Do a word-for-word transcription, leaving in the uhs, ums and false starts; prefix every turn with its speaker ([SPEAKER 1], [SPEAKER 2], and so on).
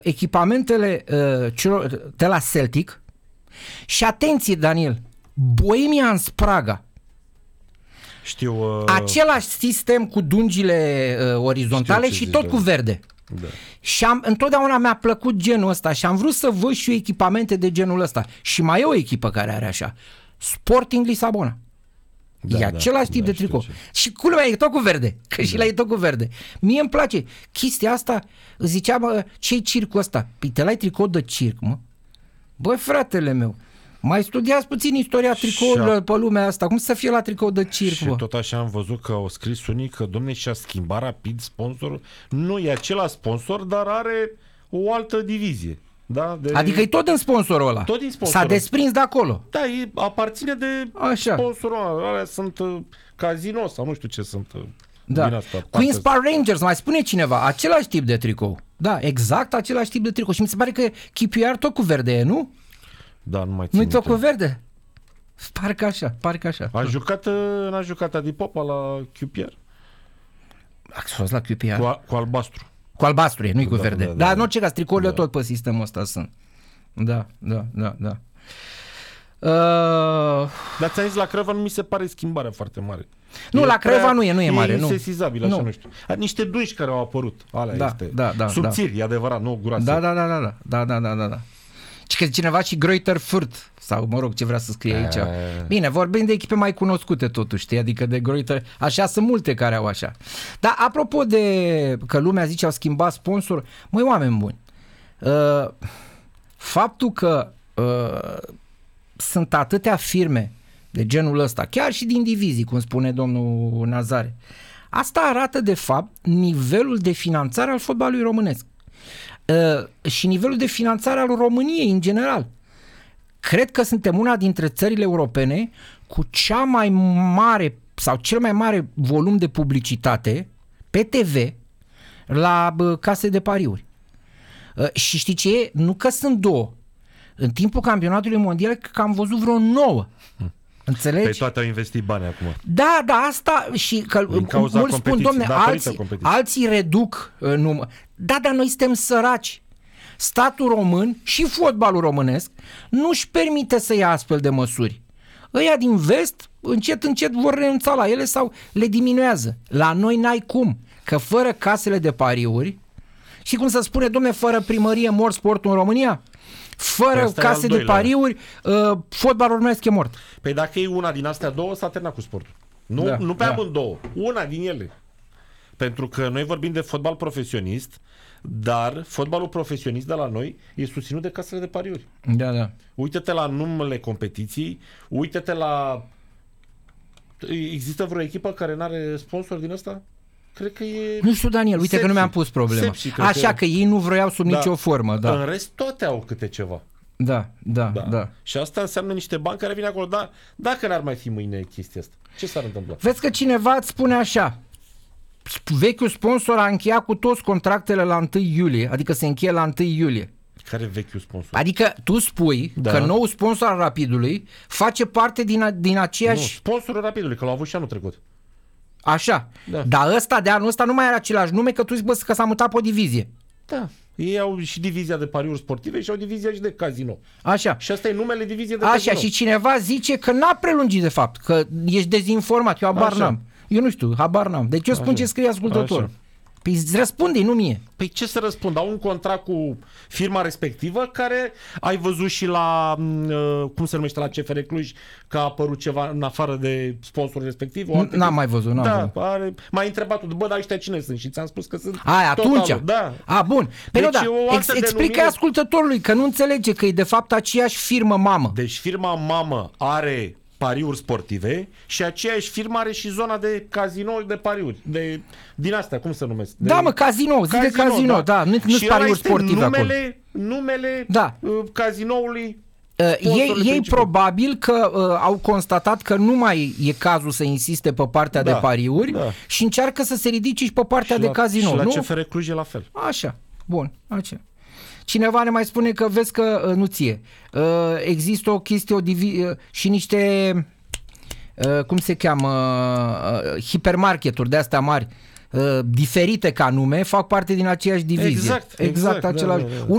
[SPEAKER 1] echipamentele uh, celor, de la Celtic și atenție, Daniel, Bohemians Praga.
[SPEAKER 2] Știu. Uh...
[SPEAKER 1] Același sistem cu dungile uh, orizontale și tot cu verde.
[SPEAKER 2] Da.
[SPEAKER 1] Și am, întotdeauna mi-a plăcut genul ăsta și am vrut să văd și eu echipamente de genul ăsta. Și mai e o echipă care are așa. Sporting Lisabona. Da, e același da, tip da, de tricou. Ce. Și culmea e tot cu verde. Că da. Și la e tot cu verde. Mie îmi place. Chestia asta, zicea, bă, ce-i circul ăsta? Păi te l-ai tricou de circ, mă? Băi, fratele meu, mai studiați puțin istoria tricourilor a... pe lumea asta. Cum să fie la tricou de circ,
[SPEAKER 2] și
[SPEAKER 1] bă?
[SPEAKER 2] tot așa am văzut că au scris unii că, domne, și-a schimbat rapid sponsorul. Nu e același sponsor, dar are o altă divizie. Da? De...
[SPEAKER 1] Adică e tot în sponsorul ăla.
[SPEAKER 2] Tot din sponsorul.
[SPEAKER 1] S-a desprins de acolo.
[SPEAKER 2] Da, e, aparține de
[SPEAKER 1] așa.
[SPEAKER 2] Sponsorul ăla. Alea sunt uh, casino sau nu știu ce sunt. Uh,
[SPEAKER 1] da.
[SPEAKER 2] Asta,
[SPEAKER 1] Queen's Park Rangers, mai spune cineva, același tip de tricou. Da, exact același tip de tricou. Și mi se pare că Q P R tot cu verde e, nu?
[SPEAKER 2] Da, nu mai țin.
[SPEAKER 1] Nu-i tot cu verde? Parcă așa, parcă așa.
[SPEAKER 2] A jucat, n-a jucat Adi Popa la Q P R?
[SPEAKER 1] A fost la Q P R?
[SPEAKER 2] Cu, a, cu albastru.
[SPEAKER 1] Cu albastru e, nu-i cu
[SPEAKER 2] da,
[SPEAKER 1] verde.
[SPEAKER 2] Da, da,
[SPEAKER 1] Dar
[SPEAKER 2] da,
[SPEAKER 1] în orice caz, tricourile
[SPEAKER 2] da.
[SPEAKER 1] tot pe sistemul ăsta sunt. Da, da, da, da. Uh...
[SPEAKER 2] Dar ți-am zis, la Craiova nu mi se pare schimbarea foarte mare.
[SPEAKER 1] Nu,
[SPEAKER 2] e
[SPEAKER 1] la Craiova nu e, nu e mare.
[SPEAKER 2] E
[SPEAKER 1] nu.
[SPEAKER 2] insesizabil, așa, nu. nu știu. Niște dungi care au apărut. Alea
[SPEAKER 1] da,
[SPEAKER 2] este.
[SPEAKER 1] Da, da,
[SPEAKER 2] subțiri,
[SPEAKER 1] da.
[SPEAKER 2] e adevărat, nu groase.
[SPEAKER 1] Da, da, da, da, da, da, da, da, da. Și că cineva și Greuther Fürth, sau mă rog ce vrea să scrie aici. E... Bine, vorbim de echipe mai cunoscute totuși, știi? Adică de Greuther, așa sunt multe care au așa. Dar apropo de că lumea zice au schimbat sponsor, măi oameni buni, uh, faptul că uh, sunt atâtea firme de genul ăsta, chiar și din divizii, cum spune domnul Nazare, asta arată de fapt nivelul de finanțare al fotbalului românesc. Uh, și nivelul de finanțare al României în general. Cred că suntem una dintre țările europene cu cea mai mare sau cel mai mare volum de publicitate pe T V la uh, case de pariuri. Uh, și știi ce e? Nu că sunt două. În timpul campionatului mondial cred că am văzut vreo nouă. Hmm. Înțelegi?
[SPEAKER 2] Pe toate au investit bani acum.
[SPEAKER 1] Da, da, asta și că mulți spun, domne, alții, alții reduc uh, număr. Da, dar noi suntem săraci. Statul român și fotbalul românesc nu-și permite să ia astfel de măsuri. Ăia din vest încet, încet vor renunța la ele sau le diminuează. La noi n-ai cum, că fără casele de pariuri și cum să spune, domne, fără primărie mor sportul în România? Fără case de pariuri, uh, fotbalul românesc e mort.
[SPEAKER 2] Păi dacă e una din astea două, s-a terminat cu sportul. Nu,
[SPEAKER 1] da,
[SPEAKER 2] nu pe
[SPEAKER 1] da.
[SPEAKER 2] amândouă, una din ele. Pentru că noi vorbim de fotbal profesionist, dar fotbalul profesionist de la noi e susținut de casele de pariuri.
[SPEAKER 1] Da, da.
[SPEAKER 2] Uită-te la numele competiției, uită-te la... Există vreo echipă care nu are sponsor din ăsta? Cred că e...
[SPEAKER 1] Nu știu, Daniel, uite Sepsi. Că nu mi-am pus problema. Sepsi, Așa că... că ei nu vroiau sub da. nicio formă. Da.
[SPEAKER 2] În rest toate au câte ceva.
[SPEAKER 1] Da, da, da, da.
[SPEAKER 2] Și asta înseamnă niște bani care vin acolo. Da, dacă n-ar mai fi mâine chestia asta, ce s-ar întâmpla?
[SPEAKER 1] Vezi că cineva îți spune așa: vechiul sponsor a încheiat cu toți contractele la întâi iulie, adică se încheie la întâi iulie.
[SPEAKER 2] Care vechiul sponsor?
[SPEAKER 1] Adică tu spui da. că nou sponsor al Rapidului face parte din, din aceeași...
[SPEAKER 2] Nu, sponsorul Rapidului, că l-au avut și anul trecut.
[SPEAKER 1] Așa, da. Dar ăsta de anul ăsta nu mai are același nume, că tu zici, bă, că s-a mutat pe o divizie.
[SPEAKER 2] Da, ei au și divizia de pariuri sportive și au divizia și de casino.
[SPEAKER 1] Așa.
[SPEAKER 2] Și asta e numele divizie de
[SPEAKER 1] Așa,
[SPEAKER 2] casino.
[SPEAKER 1] și cineva zice că n-a prelungit de fapt, că ești dezinformat, eu habar n-am. Eu nu știu, habar n-am. Deci eu spun Așa. ce scrie ascultătorul. Păi îți răspunde, nu mie.
[SPEAKER 2] Păi ce să răspund? Au un contract cu firma respectivă care ai văzut și la, cum se numește, la C F R Cluj, că a apărut ceva în afară de sponsorul respectiv?
[SPEAKER 1] N-am mai văzut, n-am
[SPEAKER 2] da,
[SPEAKER 1] văzut.
[SPEAKER 2] Are, m-a întrebat, bă, dar ăștia cine sunt? Și ți-am spus că sunt
[SPEAKER 1] Aia, atunci?
[SPEAKER 2] Totalul. Da.
[SPEAKER 1] A, bun. Păi
[SPEAKER 2] deci
[SPEAKER 1] nu, da. Ex- explică denumire... ascultătorului că nu înțelege că e de fapt aceeași firmă mamă.
[SPEAKER 2] Deci firma mamă are pariuri sportive și aceeași firmă are și zona de cazinouri de pariuri. De, din astea, cum se numesc? De,
[SPEAKER 1] da, mă, casino, zi de casino, da, da nu sunt pariuri sportive
[SPEAKER 2] numele,
[SPEAKER 1] acolo.
[SPEAKER 2] Numele
[SPEAKER 1] da.
[SPEAKER 2] uh, cazinoului.
[SPEAKER 1] Uh, ei ei probabil că uh, au constatat că nu mai e cazul să insiste pe partea da, de pariuri da. și încearcă să se ridice și pe partea
[SPEAKER 2] și
[SPEAKER 1] de
[SPEAKER 2] la,
[SPEAKER 1] casino.
[SPEAKER 2] Și la
[SPEAKER 1] nu?
[SPEAKER 2] C F R Cluj e la fel.
[SPEAKER 1] Așa, bun, așa. Cineva ne mai spune că vezi că uh, nu ție. Uh, există o chestie o divi- uh, și niște uh, cum se cheamă uh, hipermarketuri de astea mari uh, diferite ca nume fac parte din aceeași divizie.
[SPEAKER 2] Exact, exact,
[SPEAKER 1] exact
[SPEAKER 2] da,
[SPEAKER 1] același.
[SPEAKER 2] Da, da, da.